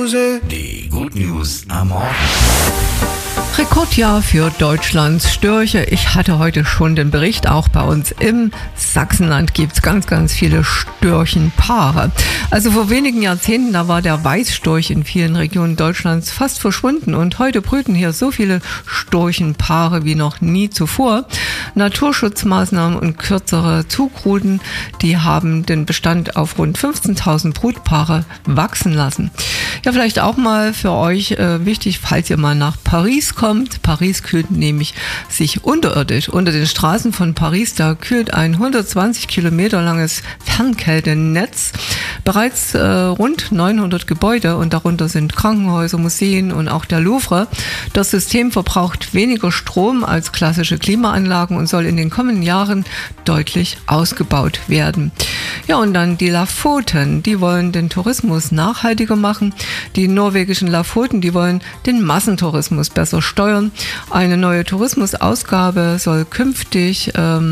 News. Die Good News am Morgen. Rekordjahr für Deutschlands Störche. Ich hatte heute schon den Bericht, auch bei uns im Sachsenland gibt es ganz viele Störchenpaare. Also vor wenigen Jahrzehnten, da war der Weißstorch in vielen Regionen Deutschlands fast verschwunden und heute brüten hier so viele Storchenpaare wie noch nie zuvor. Naturschutzmaßnahmen und kürzere Zugrouten, die haben den Bestand auf rund 15.000 Brutpaare wachsen lassen. Ja, vielleicht auch mal für euch wichtig, falls ihr mal nach Paris kommt. Paris kühlt nämlich sich unterirdisch. Unter den Straßen von Paris, da kühlt ein 120 Kilometer langes Fernkältenetz. Bereits rund 900 Gebäude und darunter sind Krankenhäuser, Museen und auch der Louvre. Das System verbraucht weniger Strom als klassische Klimaanlagen und soll in den kommenden Jahren deutlich ausgebaut werden. Ja, und dann die Lofoten, die wollen den Tourismus nachhaltiger machen. Die norwegischen Lofoten, die wollen den Massentourismus besser steuern. Eine neue Tourismusausgabe soll künftig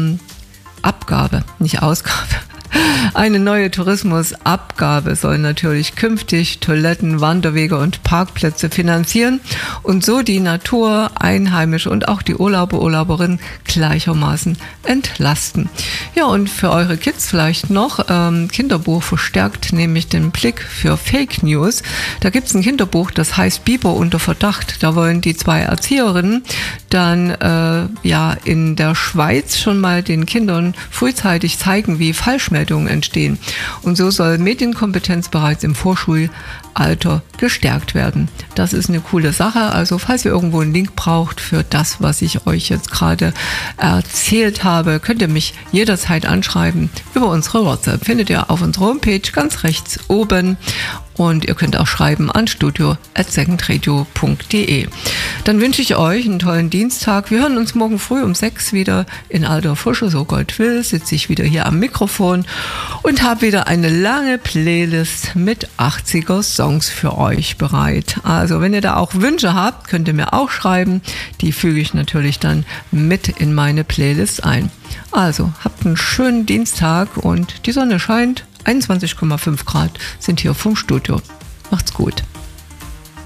Eine neue Tourismusabgabe soll natürlich künftig Toiletten, Wanderwege und Parkplätze finanzieren und so die Natur, Einheimische und auch die Urlauberinnen gleichermaßen entlasten. Ja, und für eure Kids vielleicht noch, Kinderbuch verstärkt nämlich den Blick für Fake News. Da gibt es ein Kinderbuch, das heißt Biber unter Verdacht. Da wollen die zwei Erzieherinnen dann in der Schweiz schon mal den Kindern frühzeitig zeigen, wie Falschmeldungen entstehen. Und so soll Medienkompetenz bereits im Vorschulalter gestärkt werden. Das ist eine coole Sache. Also falls ihr irgendwo einen Link braucht für das, was ich euch jetzt gerade erzählt habe, könnt ihr mich jederzeit anschreiben über unsere WhatsApp. Findet ihr auf unserer Homepage ganz rechts oben. Und ihr könnt auch schreiben an studio@secondradio.de. Dann wünsche ich euch einen tollen Dienstag. Wir hören uns morgen früh um 6 wieder in alter Frische, so Gott will, sitze ich wieder hier am Mikrofon und habe wieder eine lange Playlist mit 80er Songs für euch bereit. Also wenn ihr da auch Wünsche habt, könnt ihr mir auch schreiben. Die füge ich natürlich dann mit in meine Playlist ein. Also habt einen schönen Dienstag und die Sonne scheint. 21,5 Grad sind hier vom Studio. Macht's gut.